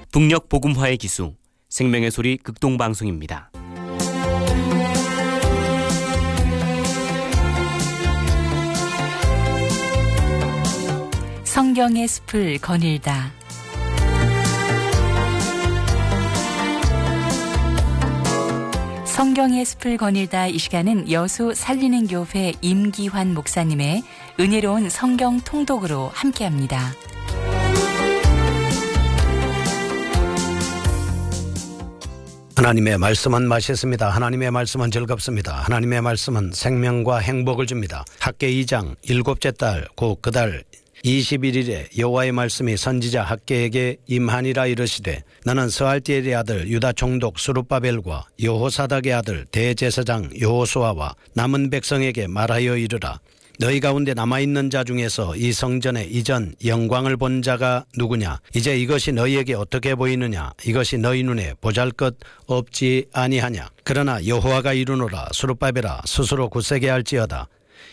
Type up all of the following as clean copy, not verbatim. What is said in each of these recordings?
북녘 복음화의 기수 생명의 소리 극동방송입니다. 성경의 숲을 거닐다. 성경의 숲을 거닐다. 이 시간은 여수 살리는 교회 임기환 목사님의 은혜로운 성경 통독으로 함께합니다. 하나님의 말씀은 맛있습니다. 하나님의 말씀은 즐겁습니다. 하나님의 말씀은 생명과 행복을 줍니다. 학개 2장 7째 달 곧 그 달 21일에 여호와의 말씀이 선지자 학개에게 임하니라 이르시되 너는 스알디엘의 아들 유다 총독 스룹바벨과 여호사닥의 아들 대제사장 여호수아와 남은 백성에게 말하여 이르라. 너희 가운데 남아있는 자 중에서 이 성전의 이전 영광을 본 자가 누구냐? 이제 이것이 너희에게 어떻게 보이느냐? 이것이 너희 눈에 보잘것 없지 아니하냐? 그러나 여호와가 이르노라. 스룹바벨아 스스로 굳세게 할지어다.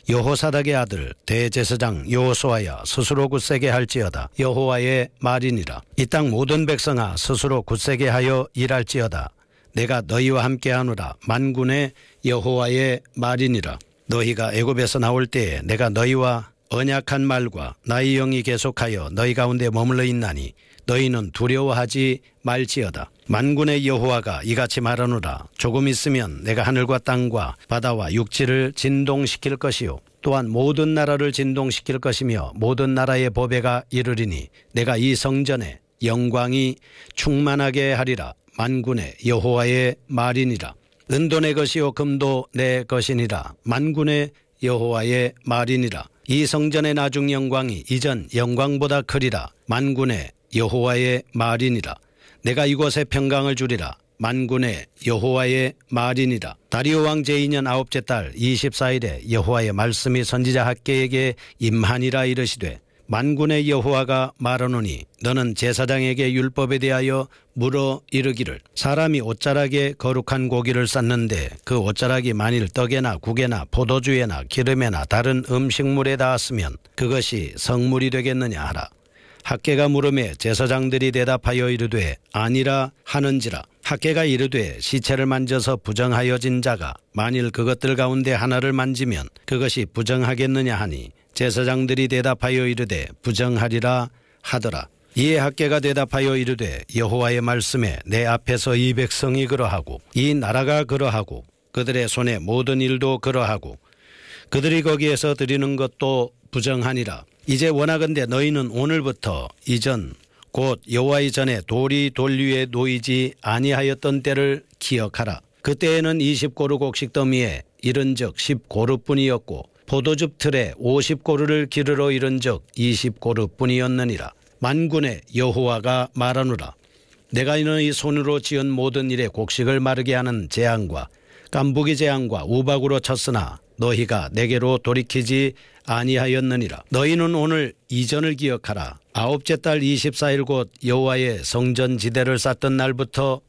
여호사닥의 아들 대제사장 여호수아야 스스로 굳세게 할지어다. 여호와의 말이니라. 이 땅 모든 백성아 스스로 굳세게 하여 일할지어다. 내가 너희와 함께하노라. 만군의 여호와의 말이니라. 너희가 애굽에서 나올 때에 내가 너희와 언약한 말과 나의 영이 계속하여 너희 가운데 머물러 있나니 너희는 두려워하지 말지어다. 만군의 여호와가 이같이 말하노라. 조금 있으면 내가 하늘과 땅과 바다와 육지를 진동시킬 것이요 또한 모든 나라를 진동시킬 것이며 모든 나라의 보배가 이르리니 내가 이 성전에 영광이 충만하게 하리라. 만군의 여호와의 말이니라. 은도 내 것이요 금도 내 것이니라. 만군의 여호와의 말이니라. 이 성전의 나중 영광이 이전 영광보다 크리라. 만군의 여호와의 말이니라. 내가 이곳에 평강을 주리라. 만군의 여호와의 말이니라. 다리오 왕 제2년 9째 달 24일에 여호와의 말씀이 선지자 학개에게 임하니라 이르시되 만군의 여호와가 말하노니 너는 제사장에게 율법에 대하여 물어 이르기를 사람이 옷자락에 거룩한 고기를 쌓는데 그 옷자락이 만일 떡에나 국에나 포도주에나 기름에나 다른 음식물에 닿았으면 그것이 성물이 되겠느냐 하라. 학개가 물음에 제사장들이 대답하여 이르되 아니라 하는지라. 학개가 이르되 시체를 만져서 부정하여진 자가 만일 그것들 가운데 하나를 만지면 그것이 부정하겠느냐 하니 제사장들이 대답하여 이르되 부정하리라 하더라. 이에 학개가 대답하여 이르되 여호와의 말씀에 내 앞에서 이 백성이 그러하고 이 나라가 그러하고 그들의 손의 모든 일도 그러하고 그들이 거기에서 드리는 것도 부정하니라. 이제 원하건대 너희는 오늘부터 이전 곧 여호와의 전에 돌이 돌 위에 놓이지 아니하였던 때를 기억하라. 그때에는 20고루 곡식 더미에 이른즉 10고루뿐이었고 포도즙 틀에 50고루를 기르러 이른즉 20고루뿐이었느니라. 만군의 여호와가 말하노라. 내가 너희 손으로 지은 모든 일에 곡식을 마르게 하는 재앙과 깐부기 재앙과 우박으로 쳤으나 너희가 내게로 돌이키지 아니하였느니라. 너희는 오늘 이전을 기억하라. 9째 달 24일 곧 여호와의 성전 지대를 쌓던 날부터